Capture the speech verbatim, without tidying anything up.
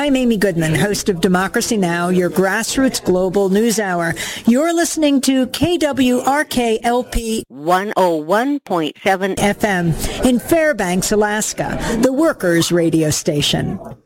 I'm Amy Goodman, host of Democracy Now!, your grassroots global news hour. You're listening to K W R K L P one oh one point seven F M in Fairbanks, Alaska, the workers' radio station.